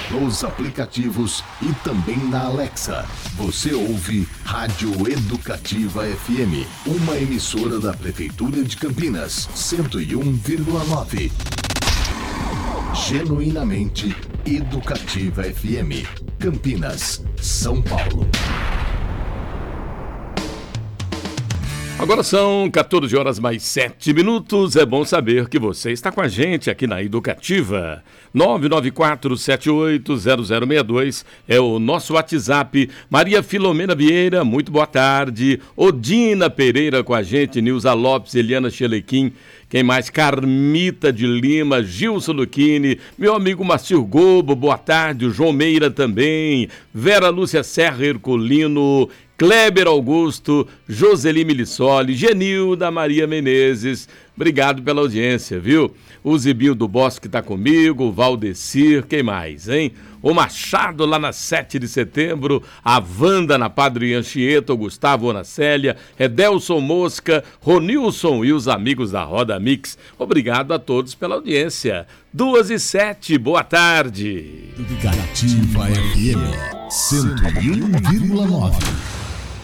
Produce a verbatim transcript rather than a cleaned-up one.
nos aplicativos e também na Alexa. Você ouve Rádio Educativa F M, uma emissora da Prefeitura de Campinas, cento e um vírgula nove. Genuinamente Educativa F M, Campinas, São Paulo. Agora são quatorze horas mais sete minutos. É bom saber que você está com a gente aqui na Educativa. nove nove quatro sete oito zero zero seis dois é o nosso WhatsApp. Maria Filomena Vieira, muito boa tarde. Odina Pereira com a gente. Nilza Lopes, Eliana Chelequim. Quem mais? Carmita de Lima, Gilson Luquini, meu amigo Marcio Gobo, boa tarde. O João Meira também. Vera Lúcia Serra Herculino, Kleber Augusto, Joseli Milissoli, Genilda Maria Menezes, obrigado pela audiência, viu? O Zibinho do Bosque está comigo, o Valdecir, quem mais, hein? O Machado lá na sete de setembro, a Wanda na Padre Anchieta, o Gustavo na Célia, Edelson Mosca, Ronilson e os amigos da Roda Mix. Obrigado a todos pela audiência. Duas e sete, boa tarde. Educativa F M, cento e um vírgula nove.